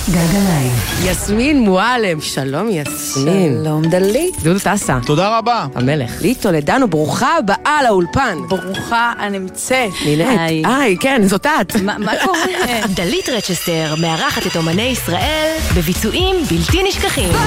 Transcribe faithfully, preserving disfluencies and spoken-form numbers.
גלגלי. יסמין מועלם, שלום יסמין. שלום דלית. דודו טסה. תודה רבה. המלך. ליטו לדנו, ברוכה הבאה לאולפן. ברוכה הנמצאת. נינט. היי, כן, זאת את. מה קורה? דלית רצ'סטר מארחת את אומני ישראל בביצועים בלתי נשכחים.